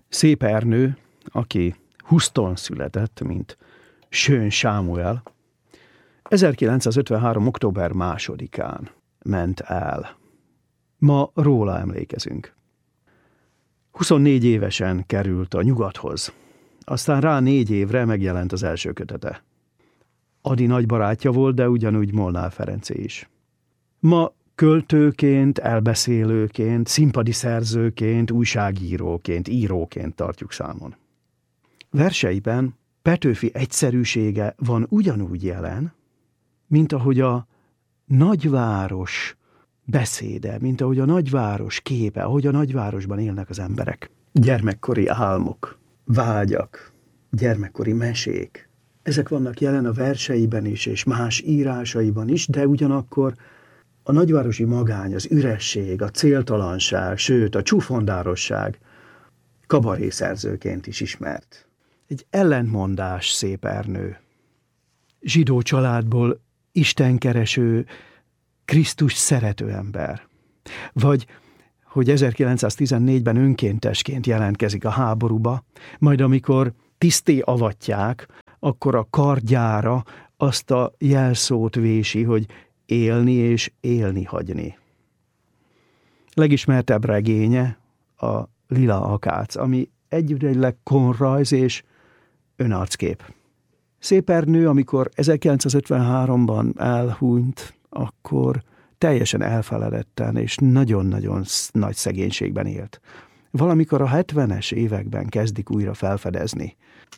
Szép Ernő, aki Houston született, mint Schön Sámuel, 1953. október 2-án ment el. Ma róla emlékezünk. 24 évesen került a nyugathoz, aztán rá 4 évre megjelent az első kötete. Ady nagy barátja volt, de ugyanúgy Molnár Ferencé is. Ma költőként, elbeszélőként, színpadi szerzőként, újságíróként, íróként tartjuk számon. Verseiben Petőfi egyszerűsége van ugyanúgy jelen, mint ahogy a nagyváros beszéde, mint ahogy a nagyváros képe, ahogy a nagyvárosban élnek az emberek. Gyermekkori álmok, vágyak, gyermekkori mesék. Ezek vannak jelen a verseiben is, és más írásaiban is, de ugyanakkor a nagyvárosi magány, az üresség, a céltalanság, sőt a csúfondárosság kabarészerzőként is ismert. Egy ellentmondás Szép Ernő. Zsidó családból istenkereső, Krisztus szerető ember. Vagy, hogy 1914-ben önkéntesként jelentkezik a háborúba, majd amikor tiszté avatják, akkor a kardjára azt a jelszót vési, hogy élni és élni hagyni. Legismertebb regénye a Lila akác, ami egyidejűleg konrajz és önarckép. Szép Ernő, amikor 1953-ban elhunyt, akkor teljesen elfeledetten és nagyon-nagyon nagy szegénységben élt. Valamikor a 70-es években kezdik újra felfedezni.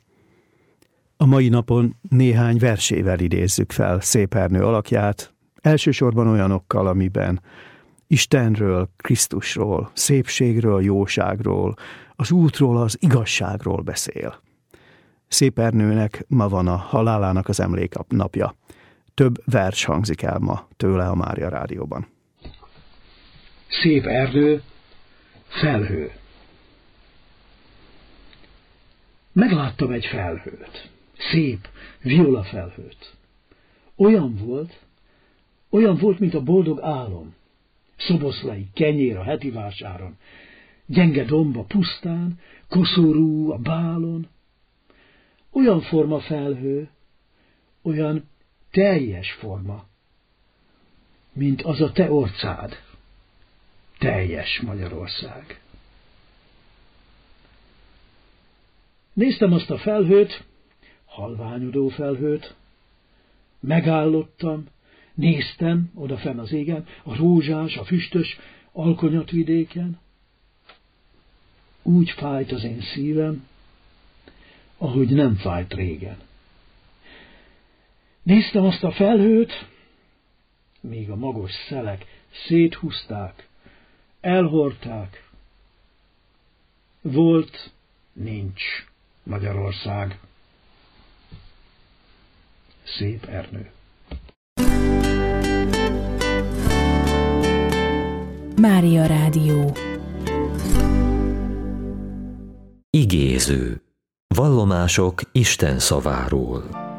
A mai napon néhány versével idézzük fel Szép Ernő alakját, elsősorban olyanokkal, amiben Istenről, Krisztusról, szépségről, jóságról, az útról, az igazságról beszél. Szép Ernőnek ma van a halálának az emléknapja. Több vers hangzik el ma tőle a Mária Rádióban. Szép Ernő, felhő. Megláttam egy felhőt, szép, viola felhőt. Olyan volt, mint a boldog álom. Szoboszlai kenyér a heti vásáron, gyenge domb a pusztán, koszorú a bálon. Olyan forma felhő, olyan teljes forma, mint az a te orcád, teljes Magyarország. Néztem azt a felhőt, halványodó felhőt, megállottam, néztem odafenn az égen, a rózsás, a füstös alkonyatvidéken. Úgy fájt az én szívem, ahogy nem fájt régen. Néztem azt a felhőt, míg a magos szelek széthúzták, elhordták. Volt, nincs Magyarország. Szép Ernő. Mária Rádió. Igéző. Vallomások Isten szaváról.